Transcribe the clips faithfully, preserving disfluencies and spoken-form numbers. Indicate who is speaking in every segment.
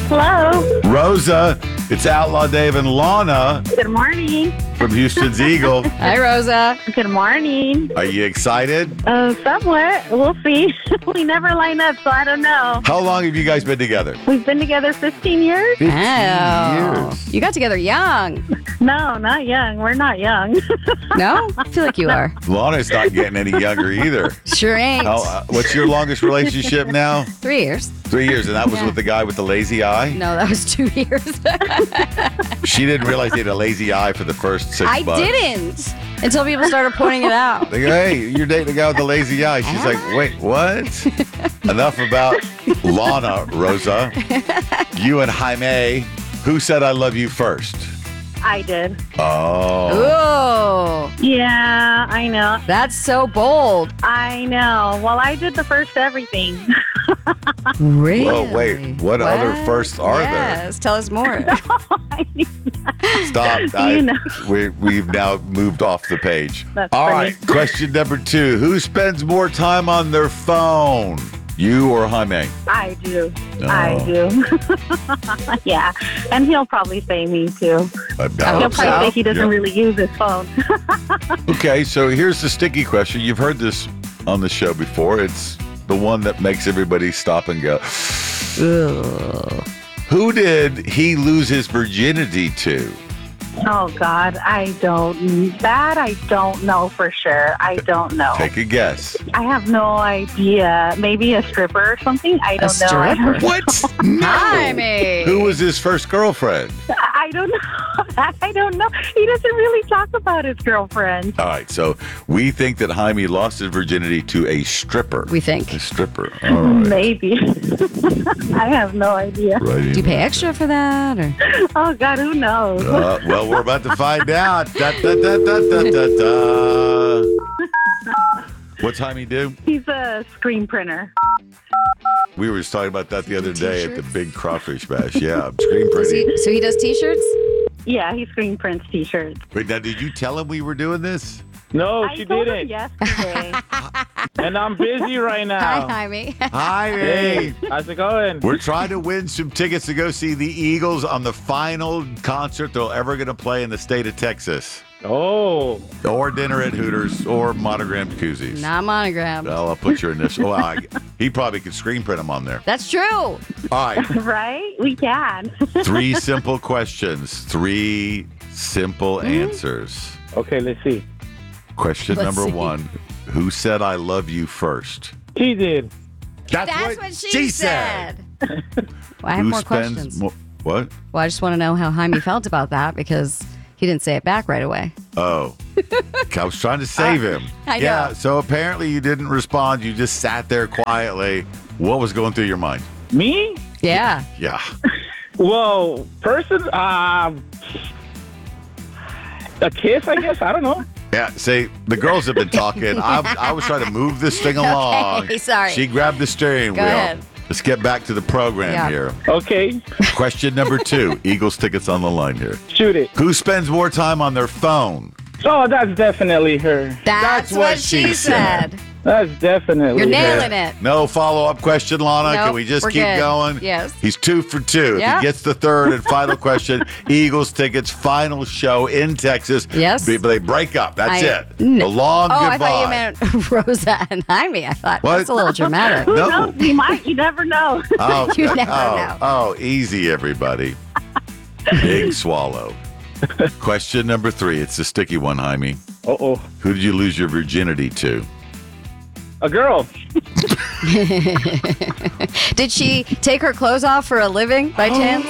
Speaker 1: Hello.
Speaker 2: Rosa, it's Outlaw Dave and Lana
Speaker 1: Good morning.
Speaker 2: from Houston's Eagle.
Speaker 3: Hi, Rosa.
Speaker 1: Good morning.
Speaker 2: Are you excited?
Speaker 1: Uh, somewhat. We'll see. We never line up, so I don't know.
Speaker 2: How long have you guys been together?
Speaker 1: We've been together fifteen years?
Speaker 3: Oh,
Speaker 2: years.
Speaker 3: you got together young.
Speaker 1: No, not young. We're not young.
Speaker 3: No? I feel like you are.
Speaker 2: Lana's not getting any younger either.
Speaker 3: Sure ain't.
Speaker 2: How, uh, what's your longest relationship now?
Speaker 3: Three years.
Speaker 2: Three years, and that was
Speaker 3: Yeah.
Speaker 2: with the guy with the lazy eye?
Speaker 3: No, that was two years.
Speaker 2: She didn't realize he had a lazy eye for the first six
Speaker 3: I
Speaker 2: months.
Speaker 3: didn't until people started pointing it out.
Speaker 2: Like, hey, you're dating a guy with a lazy eye. She's like, wait, what? Enough about Lana, Rosa. You and Jaime, who said I love you first?
Speaker 1: I did.
Speaker 2: Oh.
Speaker 3: Ooh,
Speaker 1: Yeah, I know.
Speaker 3: that's so bold.
Speaker 1: I know. Well, I did the first everything.
Speaker 3: Really?
Speaker 2: Whoa, wait. What other firsts are there?
Speaker 3: Yes, tell us more.
Speaker 2: Stop. I,
Speaker 1: You know.
Speaker 2: we, we've now moved off the page.
Speaker 1: That's
Speaker 2: All
Speaker 1: funny.
Speaker 2: right. Question number two. Who spends more time on their phone? You or Jaime?
Speaker 1: I do.
Speaker 2: No.
Speaker 1: I do. Yeah. And he'll probably say me too.
Speaker 2: I
Speaker 3: I
Speaker 1: He'll
Speaker 3: hope
Speaker 1: probably
Speaker 3: so.
Speaker 1: say he doesn't
Speaker 2: Yeah.
Speaker 1: really use his phone.
Speaker 2: Okay, so here's the sticky question. You've heard this on the show before. It's the one that makes everybody stop and go,
Speaker 3: Ugh.
Speaker 2: who did he lose his virginity to?
Speaker 1: Oh, God. I don't. That I don't know for sure. I don't know.
Speaker 2: Take a guess.
Speaker 1: I have no idea. Maybe a stripper or something. I don't know. I
Speaker 3: stripper?
Speaker 1: don't,
Speaker 2: What? No.
Speaker 3: Jaime.
Speaker 2: Who was his first girlfriend?
Speaker 1: I don't know. I don't know. He doesn't really talk about his girlfriend.
Speaker 2: All right, so we think that Jaime lost his virginity to a stripper.
Speaker 3: We think.
Speaker 2: A stripper. All right.
Speaker 1: Maybe. I have no idea.
Speaker 2: Right
Speaker 3: Do you pay extra for that? Or?
Speaker 1: Oh, God, who knows?
Speaker 2: Uh, well, we're about to find out. Da, da, da, da, da, da, da. What's Jaime do?
Speaker 1: He's a screen printer.
Speaker 2: We were just talking about that the other
Speaker 3: do
Speaker 2: day at the
Speaker 3: t-shirts?
Speaker 2: big crawfish bash. Yeah, screen
Speaker 3: Does
Speaker 2: printing.
Speaker 3: he, so he does T-shirts?
Speaker 1: Yeah, he screen prints T-shirts.
Speaker 2: Wait, now, did you tell him we were doing this?
Speaker 4: No,
Speaker 1: I
Speaker 4: she
Speaker 1: told him
Speaker 4: didn't.
Speaker 1: yesterday.
Speaker 4: And I'm busy right now.
Speaker 3: Hi, Jaime.
Speaker 2: Jaime!
Speaker 4: How's it going?
Speaker 2: We're trying to win some tickets to go see the Eagles on the final concert they're ever going to play in the state of Texas.
Speaker 4: Oh,
Speaker 2: Or dinner at Hooters or monogrammed koozies.
Speaker 3: Not monogram.
Speaker 2: Well, I'll put your initial. Well, I, he probably could screen print them on there.
Speaker 3: That's true.
Speaker 2: All right.
Speaker 1: Right? We can.
Speaker 2: Three simple questions, three simple answers.
Speaker 4: okay, let's see.
Speaker 2: Question
Speaker 3: Let's
Speaker 2: number
Speaker 3: see.
Speaker 2: one. Who said I love you first?
Speaker 4: She did.
Speaker 3: That's what, she, said. Well, I have
Speaker 2: Who
Speaker 3: more
Speaker 2: spends
Speaker 3: questions.
Speaker 2: mo- what?
Speaker 3: Well, I just want to know how Jaime felt about that because he didn't say it back right away.
Speaker 2: Oh. I was trying to save him.
Speaker 3: I
Speaker 2: yeah,
Speaker 3: know.
Speaker 2: so apparently you didn't respond. You just sat there quietly. What was going through your mind?
Speaker 4: Me?
Speaker 3: Yeah.
Speaker 2: Yeah.
Speaker 4: Well, person, um, a kiss, I guess. I don't know.
Speaker 2: Yeah, see, the girls have been talking. I, I was trying to move this thing along.
Speaker 3: Okay, sorry.
Speaker 2: She grabbed the steering
Speaker 3: Go
Speaker 2: wheel.
Speaker 3: ahead.
Speaker 2: Let's get back to the program
Speaker 3: Yeah.
Speaker 2: here.
Speaker 4: Okay,
Speaker 2: Question number two. Eagles tickets on the line here.
Speaker 4: shoot it.
Speaker 2: Who spends more time on their phone?
Speaker 4: Oh, that's definitely her.
Speaker 3: That's, what, she said.
Speaker 4: That's definitely
Speaker 3: You're
Speaker 4: her.
Speaker 3: nailing it.
Speaker 2: No follow-up question, Lana. Can
Speaker 3: Nope,
Speaker 2: we just
Speaker 3: we're
Speaker 2: keep
Speaker 3: good.
Speaker 2: going?
Speaker 3: Yes.
Speaker 2: He's two for two. If
Speaker 3: Yeah.
Speaker 2: he gets the third and final question, Eagles tickets, final show in Texas.
Speaker 3: Yes.
Speaker 2: But they break up. That's
Speaker 3: I-
Speaker 2: it.
Speaker 3: No.
Speaker 2: A long
Speaker 3: Oh,
Speaker 2: goodbye.
Speaker 3: I thought you meant Rosa and Jaime. I thought
Speaker 2: What?
Speaker 3: that's a little dramatic.
Speaker 1: Who
Speaker 2: No.
Speaker 1: knows? You might. You never know.
Speaker 2: Oh,
Speaker 3: You never
Speaker 2: oh,
Speaker 3: know.
Speaker 2: oh, easy, everybody. Big swallow. Question number three. It's a sticky one, Jaime.
Speaker 4: Uh-oh.
Speaker 2: Who did you lose your virginity to?
Speaker 4: A girl.
Speaker 3: Did she take her clothes off for a living by chance?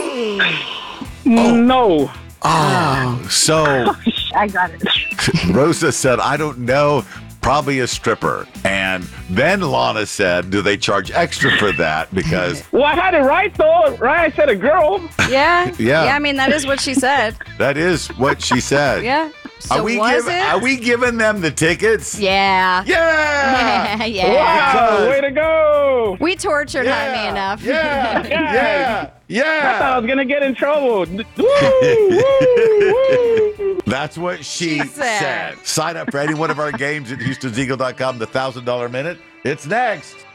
Speaker 4: No.
Speaker 2: Oh, so
Speaker 1: I got it.
Speaker 2: Rosa said, I don't know, probably a stripper. And then Lana said, do they charge extra for that? Because
Speaker 4: Well, I had it right, though. Right? I said a girl.
Speaker 3: Yeah.
Speaker 2: Yeah.
Speaker 3: Yeah, I mean, that is what she said.
Speaker 2: that is what she said.
Speaker 3: Yeah. So
Speaker 2: are we
Speaker 3: was
Speaker 2: giv-
Speaker 3: it?
Speaker 2: Are we giving them the tickets?
Speaker 3: Yeah.
Speaker 2: Yeah!
Speaker 3: yeah.
Speaker 4: Wow,
Speaker 2: Because-
Speaker 4: way to go.
Speaker 3: We tortured
Speaker 2: Yeah,
Speaker 3: Jaime enough.
Speaker 2: Yeah, yeah,
Speaker 4: I thought I
Speaker 2: yeah.
Speaker 4: was going to get in trouble. Woo, woo, woo.
Speaker 2: That's what she,
Speaker 3: She said.
Speaker 2: said. Sign up for any one of our games at Houstons Eagle dot com, the one thousand dollars minute. It's next.